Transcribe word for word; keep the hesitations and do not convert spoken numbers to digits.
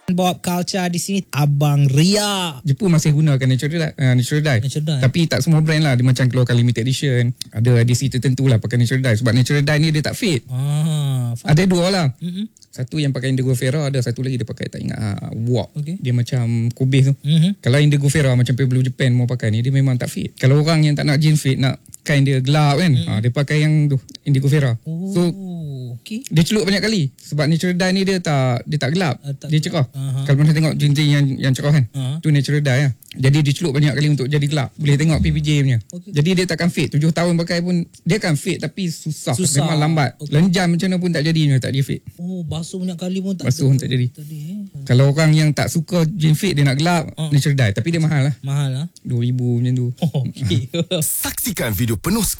Bawa culture di sini Abang Ria. Jepun masih gunakan natural dye, uh, natural dye. Natural dye. Tapi tak semua brand lah. Dia macam keluarkan limited edition. Ada edisi tertentu lah pakai natural dye. Sebab natural dye ni dia tak fit. Ah, faham. Ada dua lah. Mm-mm. Satu yang pakai Indigo Ferra, ada satu lagi dia pakai tak ingat uh, Warp. Okay. Dia macam kubis tu. Mm-hmm. Kalau Indigo Ferra macam Pueblo Japan mau pakai ni, dia memang tak fit. Kalau orang yang tak nak jeans fit, nak kain dia gelap kan, mm-hmm. ha, dia pakai yang tu Indigo Ferra. Oh, So okay. dia celup banyak kali. Sebab natural dye ni dia tak dia tak gelap. Uh, tak dia cerah. uh-huh. Kalau pernah tengok jeans yang yang cerah kan, Uh-huh. tu natural dye lah. Jadi dia celup banyak kali untuk jadi gelap. Boleh tengok P P J punya. Okay. Jadi dia takkan fit. tujuh tahun pakai pun dia akan fit, tapi susah. Susah. Memang lambat. Okay. Lenjam macam mana pun tak jadi, tak dia fit. Oh, basuh banyak kali pun tak Basuh pun tak jadi. tadi, eh. Kalau orang yang tak suka jeans fit, dia nak gelap, Uh. natural dye. Tapi dia mahal lah. Mahal lah. dua ribu macam tu. Oh, okay. Saksikan video penuh